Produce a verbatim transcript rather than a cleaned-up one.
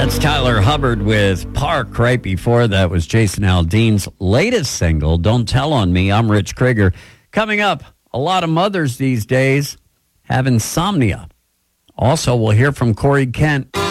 That's Tyler Hubbard with Park. Right before that was Jason Aldean's latest single, Don't Tell on Me. I'm Rich Krieger. Coming up, a lot of mothers these days have insomnia. Also, we'll hear from Corey Kent.